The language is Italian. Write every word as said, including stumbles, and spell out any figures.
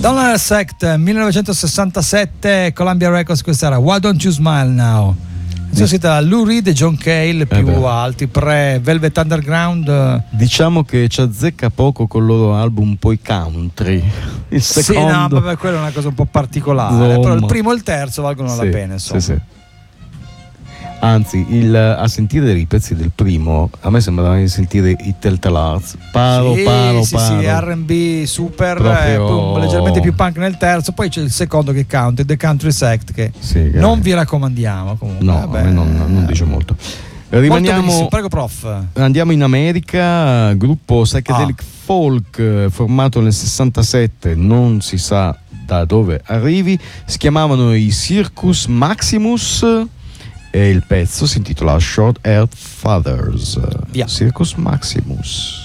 Donner Sect millenovecentosessantasette, Columbia Records, questa era Why Don't You Smile Now. Sono stata Lou Reed e John Cale più eh alti, pre Velvet Underground. Diciamo che ci azzecca poco col loro album poi country. Il secondo... Sì, no, vabbè, quella è una cosa un po' particolare, però il primo e il terzo valgono sì, la pena, insomma. Sì, sì. Anzi, il, a sentire i pezzi del primo, a me sembrava di sentire i Telltale Hearts. Paro, sì, paro, sì, paro. sì, R and B super, Proprio... eh, leggermente più punk nel terzo, poi c'è il secondo che count, The Country Sect, che sì, non vi raccomandiamo comunque. No, vabbè, a me non, non dice molto. Rimaniamo, prego prof. Andiamo in America, gruppo psychedelic ah. folk formato nel sessantasette, non si sa da dove arrivi, si chiamavano i Circus Maximus e il pezzo si intitola Short Haired Fathers. Via. Circus Maximus.